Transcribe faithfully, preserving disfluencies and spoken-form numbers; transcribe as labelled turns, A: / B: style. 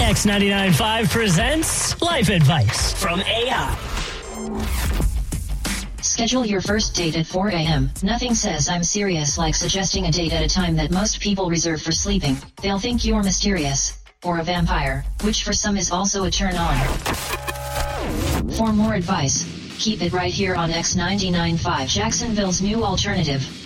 A: X ninety-nine point five presents Life Advice from A I.
B: Schedule your first date at four a.m. Nothing says I'm serious like suggesting a date at a time that most people reserve for sleeping. They'll think you're mysterious, or a vampire, which for some is also a turn on. For more advice, keep it right here on X ninety-nine point five, Jacksonville's new alternative.